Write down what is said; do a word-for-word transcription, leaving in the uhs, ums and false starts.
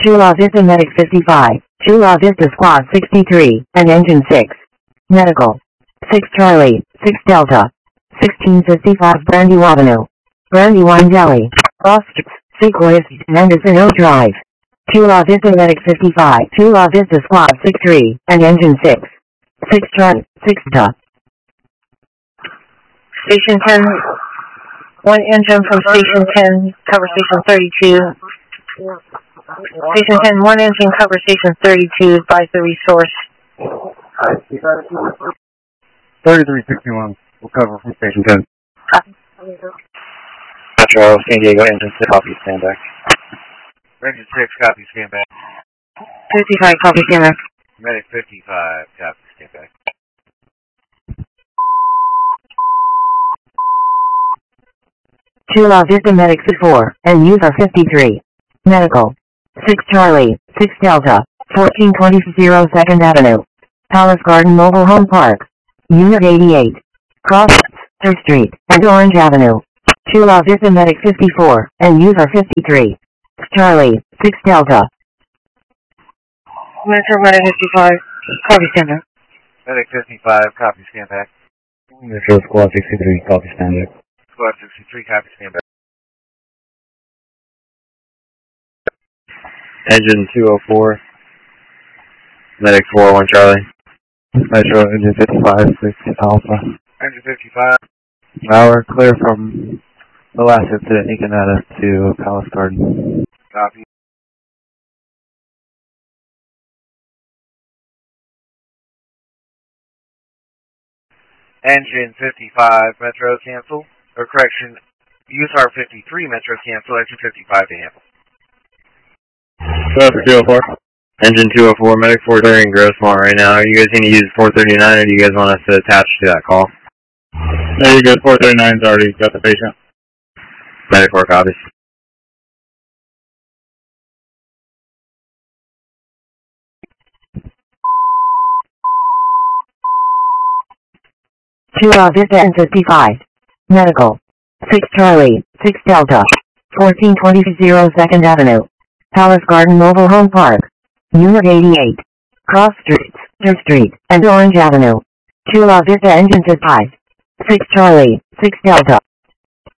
Chula Vista Medic fifty-five, Chula Vista Squad sixty-three, and Engine six. Medical. six Charlie, six Delta. sixteen fifty-five Brandywine Avenue. Brandywine Deli. Cross Sequoia Mendocino Drive. Chula Vista Medic fifty-five, Chula Vista Squad sixty-three, and Engine six. six Charlie, six Delta. Station ten, one engine from Station ten, cover Station thirty-two. Station ten, one engine, cover Station thirty-two, advise the resource. thirty-three sixty-one, we'll cover from Station ten. Metro, San Diego, engine six, copy, stand back. Engine six, copy, stand back. fifty-five, copy, stand back. Medic fifty-five, copy, stand back. Chula Vista Medic four, and user fifty-three. Medical. six Charlie, six Delta, fourteen twenty second Avenue. Palace Garden Mobile Home Park. Unit eighty-eight. Cross third Street, and Orange Avenue. Chula Vista Medic fifty-four, and user fifty-three. six Charlie, six Delta. Metro Medic fifty-five, copy, stand back. Medic fifty-five, copy, stand back. Metro Squad sixty-three, copy, stand back. Squad sixty-three, copy, stand back. Engine two oh four, Medic four one Charlie. Metro, engine fifty-five, six Alpha. Engine fifty-five. Now we're clear from the last incident, Econata to Palace Garden. Copy. Engine fifty-five, Metro cancel. Or correction, U S R fifty-three, Metro cancel, engine fifty-five to handle. two oh four. Engine two oh four, Medic four thirty in Grossmont right now. Are you guys going to use four thirty-nine, or do you guys want us to attach to that call? No, you're good. four thirty-nine's already got the patient. Medic four copies. Chula Vista and fifty-five. Medical. six Charlie, six Delta. fourteen twenty second Avenue. Palace Garden Mobile Home Park. Unit eighty-eight. Cross Streets, third Street, and Orange Avenue. Chula Vista engine fifty-five. six Charlie, six Delta.